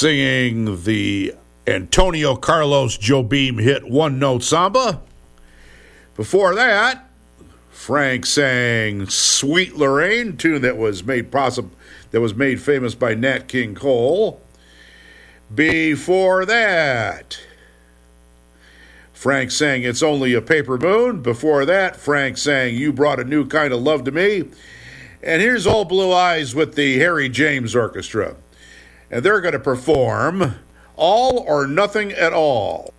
singing the Antonio Carlos Jobim hit One Note Samba. Before that, Frank sang Sweet Lorraine, tune that was made famous by Nat King Cole. Before that, Frank sang It's Only a Paper Moon. Before that, Frank sang You Brought a New Kind of Love to Me. And here's Old Blue Eyes with the Harry James Orchestra. And they're going to perform All or Nothing at All.